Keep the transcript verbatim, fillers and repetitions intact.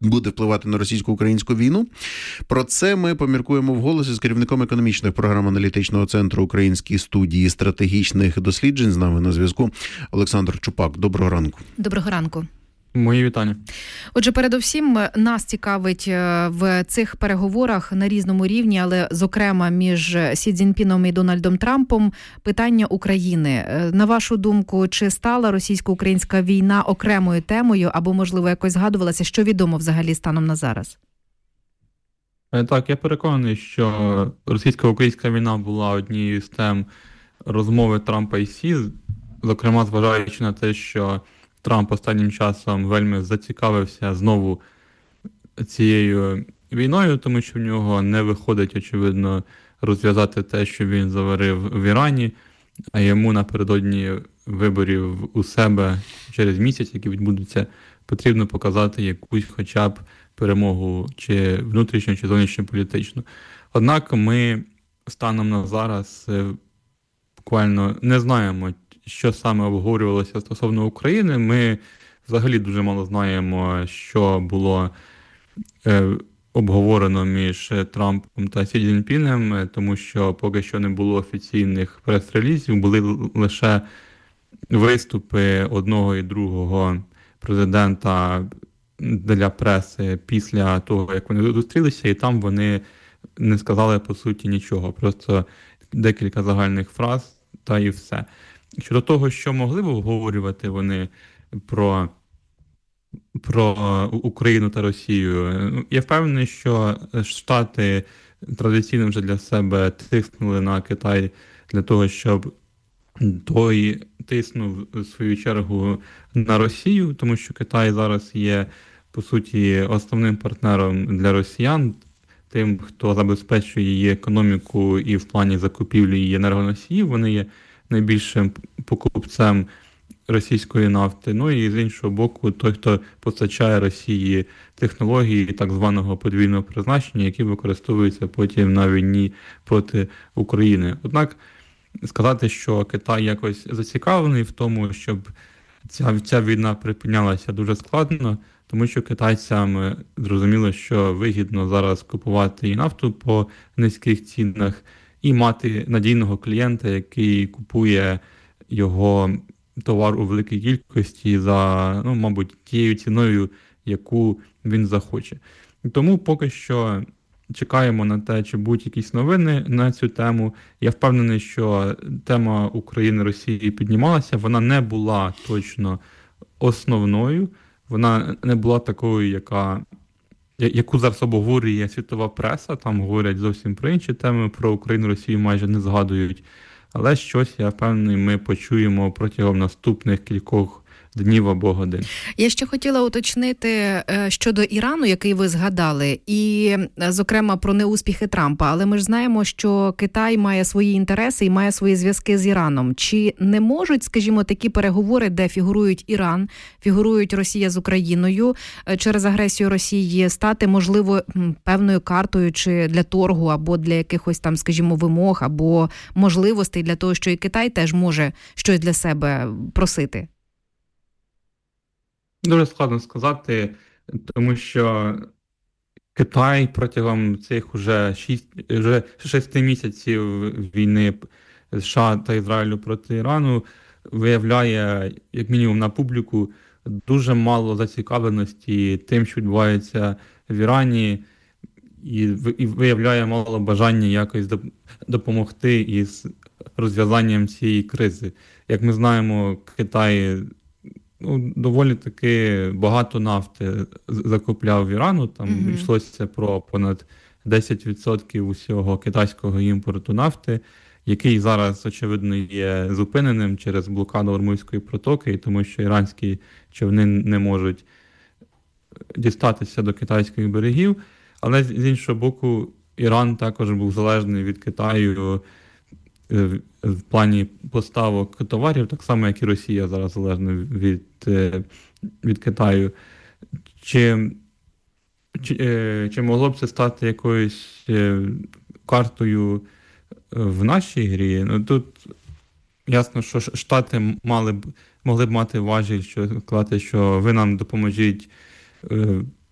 буде впливати на російсько-українську війну. Про це ми поміркуємо вголос із керівником економічних програм аналітичного центру Української студії стратегічних досліджень. З нами на зв'язку Олександр Чупак. Доброго ранку. Доброго ранку. Мої вітання. Отже, передусім, нас цікавить в цих переговорах на різному рівні, але, зокрема, між Сі Цзіньпіном і Дональдом Трампом питання України. На вашу думку, чи стала російсько-українська війна окремою темою, або, можливо, якось згадувалася, що відомо взагалі станом на зараз? Так, я переконаний, що російсько-українська війна була однією з тем розмови Трампа і Сі, зокрема, зважаючи на те, що Трамп останнім часом вельми зацікавився знову цією війною, тому що в нього не виходить, очевидно, розв'язати те, що він заварив в Ірані, а йому напередодні виборів у себе через місяць, які відбудуться, потрібно показати якусь хоча б перемогу чи внутрішню, чи зовнішньополітичну. Однак ми станом на зараз буквально не знаємо, що саме обговорювалося стосовно України. Ми взагалі дуже мало знаємо, що було е, обговорено між Трампом та Сі Цзіньпінем, тому що поки що не було офіційних прес-релізів, були лише виступи одного і другого президента для преси після того, як вони зустрілися, і там вони не сказали, по суті, нічого. Просто декілька загальних фраз, та і все. Щодо того, що могли б обговорювати вони про, про Україну та Росію, я впевнений, що Штати традиційно вже для себе тиснули на Китай для того, щоб той тиснув, в свою чергу, на Росію, тому що Китай зараз є, по суті, основним партнером для росіян, тим, хто забезпечує її економіку і в плані закупівлі її енергоносіїв. Вони є найбільшим покупцем російської нафти. Ну і з іншого боку, той, хто постачає Росії технології так званого подвійного призначення, які використовуються потім на війні проти України. Однак сказати, що Китай якось зацікавлений в тому, щоб ця, ця війна припинялася, дуже складно, тому що китайцям зрозуміло, що вигідно зараз купувати і нафту по низьких цінах, і мати надійного клієнта, який купує його товар у великій кількості за, ну, мабуть, тією ціною, яку він захоче. Тому поки що чекаємо на те, чи будуть якісь новини на цю тему. Я впевнений, що тема України-Росії піднімалася, вона не була точно основною, вона не була такою, яка, яку зараз обговорює світова преса, там говорять зовсім про інші теми, про Україну-Росію майже не згадують. Але щось, я впевнений, ми почуємо протягом наступних кількох днів або годин. Я ще хотіла уточнити щодо Ірану, який ви згадали, і, зокрема, про неуспіхи Трампа. Але ми ж знаємо, що Китай має свої інтереси і має свої зв'язки з Іраном. Чи не можуть, скажімо, такі переговори, де фігурують Іран, фігурують Росія з Україною, через агресію Росії стати, можливо, певною картою чи для торгу, або для якихось там, скажімо, вимог, або можливостей для того, що і Китай теж може щось для себе просити? Дуже складно сказати, тому що Китай протягом цих уже шість, вже шести місяців війни США та Ізраїлю проти Ірану виявляє, як мінімум на публіку, дуже мало зацікавленості тим, що відбувається в Ірані, і, і виявляє мало бажання якось допомогти із розв'язанням цієї кризи. Як ми знаємо, Китай ну, доволі таки багато нафти закупляв в Ірану, там mm-hmm. йшлося про понад десять відсотків усього китайського імпорту нафти, який зараз, очевидно, є зупиненим через блокаду Ормузької протоки, тому що іранські човни не можуть дістатися до китайських берегів. Але, з іншого боку, Іран також був залежний від Китаю в плані поставок товарів, так само, як і Росія зараз залежна від, від Китаю. Чи, чи, чи могло б це стати якоюсь картою в нашій грі? Ну, тут ясно, що Штати мали б, могли б мати важіль, що сказати, що ви нам допоможіть